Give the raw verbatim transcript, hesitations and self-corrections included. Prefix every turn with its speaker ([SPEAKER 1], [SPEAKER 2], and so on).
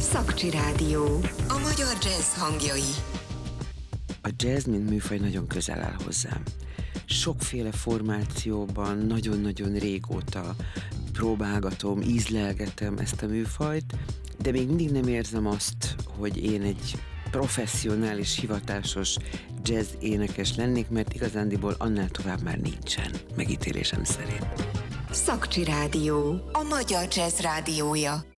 [SPEAKER 1] Szakcsi Rádió. A magyar jazz hangjai.
[SPEAKER 2] A jazz, mint műfaj, nagyon közel áll hozzám. Sokféle formációban nagyon-nagyon régóta próbálgatom, ízlelgetem ezt a műfajt, de még mindig nem érzem azt, hogy én egy professzionális, hivatásos jazz énekes lennék, mert igazándiból annál tovább már nincsen, megítélésem szerint.
[SPEAKER 1] Szakcsi Rádió. A magyar jazz rádiója.